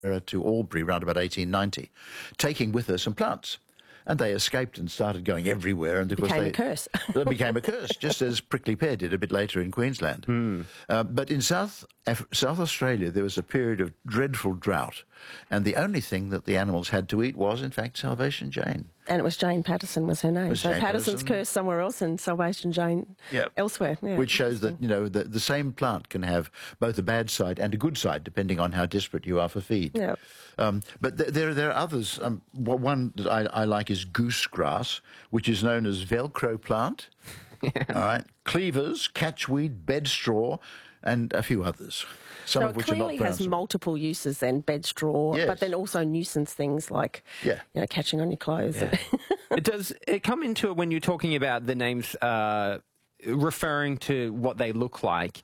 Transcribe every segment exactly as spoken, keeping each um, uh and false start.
to Albury around about eighteen ninety, taking with her some plants. And they escaped and started going everywhere. And of course became they, a curse. It became a curse, just as prickly pear did a bit later in Queensland. Mm. Uh, but in South Af South Australia, there was a period of dreadful drought, and the only thing that the animals had to eat was, in fact, Salvation Jane. And it was Jane Patterson was her name. So Jane Patterson's Patterson. curse somewhere else and Salvation Jane Yep. elsewhere. Yeah, Which shows that, you know, the, the same plant can have both a bad side and a good side, depending on how desperate you are for feed. Yep. Um, but th there, there are others. Um, one that I, I like is goosegrass, which is known as Velcro plant. Yeah. All right. Cleavers, catchweed, bedstraw, and a few others. Some So of it which are not clearly has pronounceable. multiple uses then, bed straw, Yes. but then also nuisance things like, Yeah. you know, catching on your clothes. Yeah. It does it come into it when you're talking about the names uh, referring to what they look like,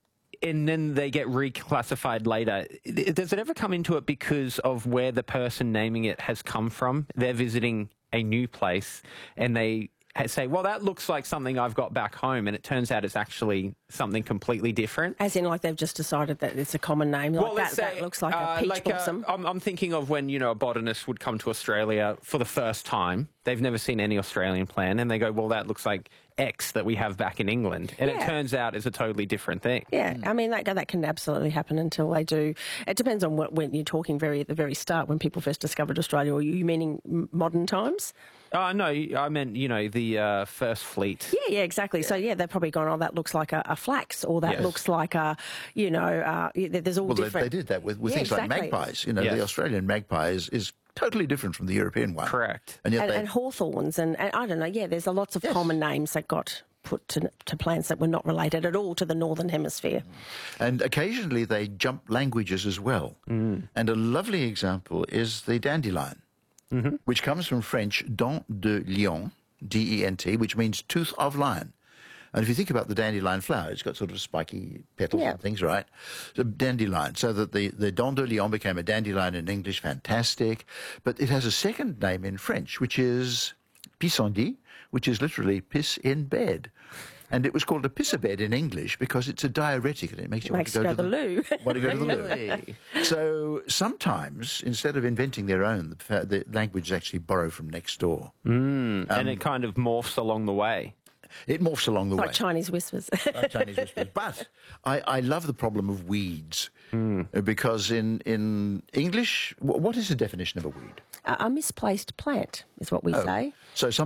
and then they get reclassified later. Does it ever come into it because of where the person naming it has come from? They're visiting a new place and they say, well, that looks like something I've got back home, and it turns out it's actually something completely different. As in, like, they've just decided that it's a common name. Like well, that, let's say, that looks like a uh, peach like blossom. A, I'm, I'm thinking of when, you know, a botanist would come to Australia for the first time. They've never seen any Australian plant, and they go, well, that looks like X that we have back in England. And Yeah. it turns out it's a totally different thing. Yeah, I mean, that, that can absolutely happen until they do. It depends on what, when you're talking very at the very start, when people first discovered Australia, or are you meaning m- modern times? Uh, no, I meant, you know, the uh, first fleet. Yeah, yeah, exactly. So, yeah, they've probably gone, oh, that looks like a, a flax, or that Yes. looks like a, you know, uh, yeah, there's all Well, they, different. they did that with, with Yeah, things exactly. like magpies. You know, Yes. the Australian magpie is, is totally different from the European one. Correct. And yet And, they, and hawthorns, and, and I don't know, yeah, there's a lots of Yes. common names that got put to, to plants that were not related at all to the Northern Hemisphere. And occasionally they jump languages as well. Mm. And a lovely example is the dandelion, mm-hmm. which comes from French dent de lion, D E N T, which means tooth of lion. And if you think about the dandelion flower, it's got sort of spiky petals Yeah. and things, right? So dandelion. So that the, the dent de lion became a dandelion in English, fantastic. But it has a second name in French, which is pissenlit, which is literally piss in bed. And it was called a piss-a-bed in English because it's a diuretic and it makes you Makes want you to go, go to the loo. Want to go to the loo. Really? So sometimes, instead of inventing their own, the, fa- the languages actually borrow from next door. Mm, and it kind of morphs along the way. It morphs along the Like way. Chinese whispers. Like Chinese whispers. But I, I love the problem of weeds mm. because in, in English, wh- what is the definition of a weed? a, a misplaced plant is what we Oh. say. So some